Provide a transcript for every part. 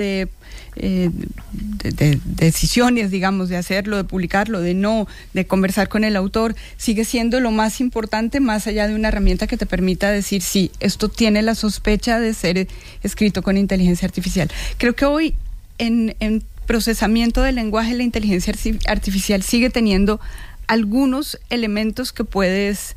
de decisiones, digamos, de hacerlo, de publicarlo, de conversar con el autor, sigue siendo lo más importante, más allá de una herramienta que te permita decir, sí, esto tiene la sospecha de ser escrito con inteligencia artificial. Creo que hoy en procesamiento del lenguaje, la inteligencia artificial sigue teniendo algunos elementos que puedes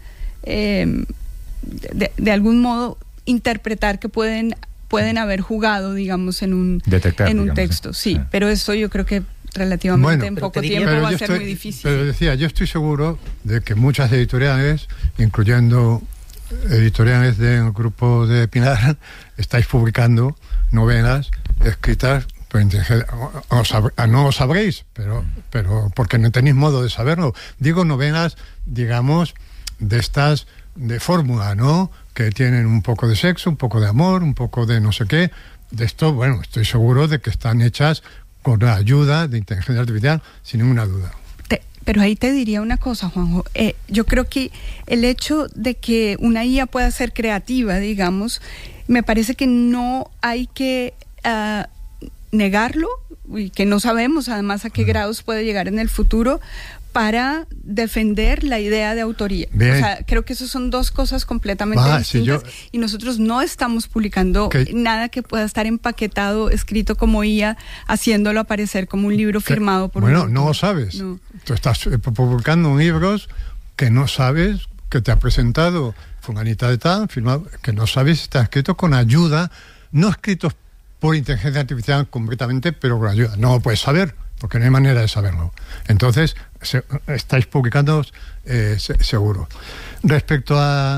de algún modo interpretar que pueden haber jugado, digamos, en un texto. Sí, pero eso yo creo que relativamente en poco tiempo va a ser muy difícil. Pero decía, yo estoy seguro de que muchas editoriales, incluyendo editoriales del grupo de Pilar, estáis publicando novelas escritas por inteligencia. No lo sabréis, pero porque no tenéis modo de saberlo. Digo novelas, digamos, de estas de fórmula, ¿no? Que tienen un poco de sexo, un poco de amor, un poco de no sé qué. De esto, bueno, estoy seguro de que están hechas con la ayuda de inteligencia artificial, sin ninguna duda. Pero ahí te diría una cosa, Juanjo. Yo creo que el hecho de que una IA pueda ser creativa, digamos, me parece que no hay que negarlo, y que no sabemos además a qué grados puede llegar en el futuro, para defender la idea de autoría. Bien. O sea, creo que eso son dos cosas completamente distintas, y nosotros no estamos publicando nada que pueda estar empaquetado, escrito como IA, haciéndolo aparecer como un libro firmado por un autor. No lo sabes. No. Tú estás publicando libros que no sabes, que te ha presentado fulanita de tal, firmado, que no sabes si está escrito con ayuda, no escritos por inteligencia artificial completamente, pero con ayuda. No lo puedes saber, porque no hay manera de saberlo. Entonces, estáis publicando seguro. Respecto a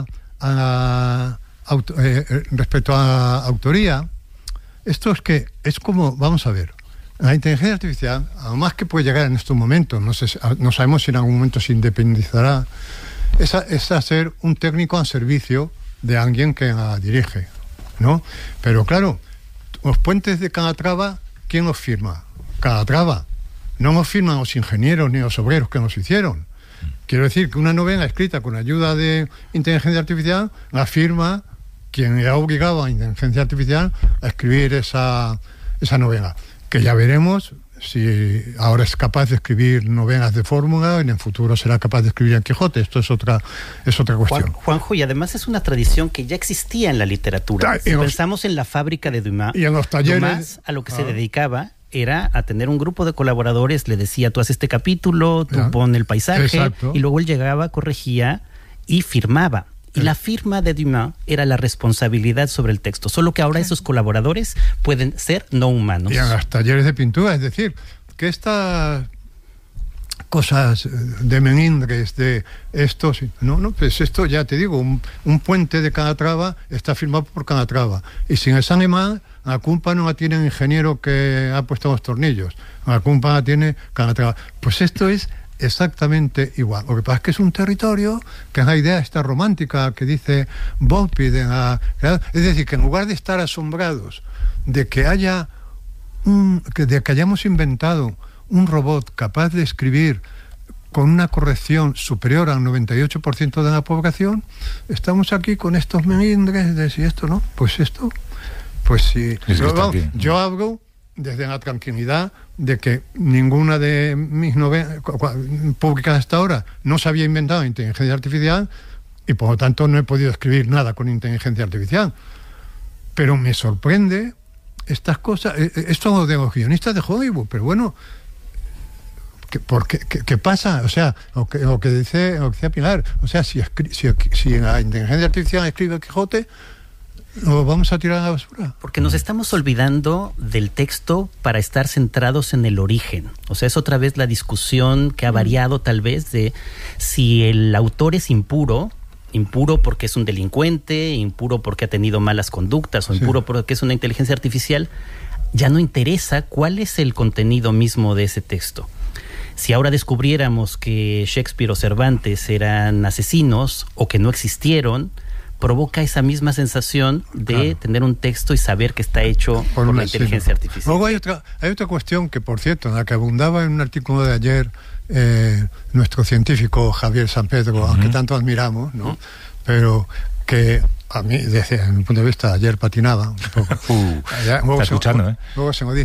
autoría, esto es como, vamos a ver, la inteligencia artificial, además que puede llegar en estos momentos, no sabemos si en algún momento se independizará, es hacer un técnico al servicio de alguien que la dirige, ¿no? Pero claro, los puentes de Calatrava, ¿quién los firma? Calatrava. No los firman los ingenieros ni los obreros que nos hicieron. Quiero decir que una novela escrita con ayuda de inteligencia artificial la firma quien le ha obligado a inteligencia artificial a escribir esa novela. Que ya veremos si ahora es capaz de escribir novelas de fórmula, en el futuro será capaz de escribir el Quijote. Esto es otra cuestión. Juanjo, y además es una tradición que ya existía en la literatura. Si pensamos en la fábrica de Dumas, y en los talleres, Dumas a lo que se dedicaba era a tener un grupo de colaboradores, le decía, tú haces este capítulo, tú pon el paisaje, exacto, y luego él llegaba, corregía y firmaba. Y la firma de Dumas era la responsabilidad sobre el texto, solo que ahora esos colaboradores pueden ser no humanos. Y en los talleres de pintura, es decir, que estas cosas de melindres, de esto, pues esto ya te digo, un puente de Calatrava está firmado por Calatrava, y sin el alemán, la culpa no la tiene el ingeniero que ha puesto los tornillos, la culpa la tiene Calatrava. Pues esto es exactamente igual. Lo que pasa es que es un territorio que es la idea esta romántica que dice Volpi, es decir, que en lugar de estar asombrados de que hayamos inventado un robot capaz de escribir con una corrección superior al 98% de la población, estamos aquí con estos melindres de si esto no, pues esto, pues sí. Yo hablo desde la tranquilidad de que ninguna de mis novelas publicadas hasta ahora no se había inventado inteligencia artificial, y por lo tanto no he podido escribir nada con inteligencia artificial. Pero me sorprende estas cosas. Esto de los guionistas de Hollywood, pero bueno, ¿qué pasa? O sea, lo que decía Pilar, o sea, si la inteligencia artificial escribe el Quijote, ¿lo vamos a tirar a la basura? Porque nos estamos olvidando del texto para estar centrados en el origen. O sea, es otra vez la discusión que ha variado tal vez de si el autor es impuro porque es un delincuente, impuro porque ha tenido malas conductas, o impuro porque es una inteligencia artificial. Ya no interesa cuál es el contenido mismo de ese texto. Si ahora descubriéramos que Shakespeare o Cervantes eran asesinos o que no existieron, provoca esa misma sensación de tener un texto y saber que está hecho por la inteligencia artificial. Luego hay otra cuestión que, por cierto, en la que abundaba en un artículo de ayer nuestro científico Javier San Pedro, al que tanto admiramos, ¿no? Pero que a mí, desde mi punto de vista, ayer patinaba un poco. Está escuchando, ¿eh? Luego se me dice